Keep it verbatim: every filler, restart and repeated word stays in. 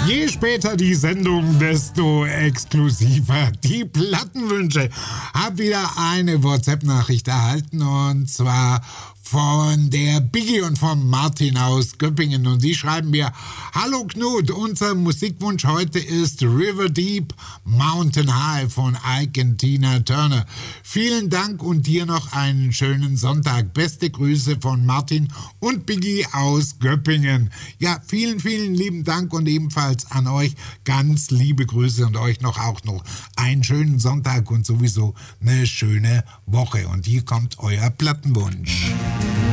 Je später die Sendung, desto exklusiver die Plattenwünsche. Hab wieder eine WhatsApp-Nachricht erhalten und zwar von der Biggie und vom Martin aus Göppingen. Und sie schreiben mir: Hallo Knut, unser Musikwunsch heute ist River Deep, Mountain High von Ike und Tina Turner. Vielen Dank und dir noch einen schönen Sonntag. Beste Grüße von Martin und Biggie aus Göppingen. Ja, vielen, vielen lieben Dank und ebenfalls an euch ganz liebe Grüße und euch noch auch noch einen schönen Sonntag und sowieso eine schöne Woche. Und hier kommt euer Plattenwunsch.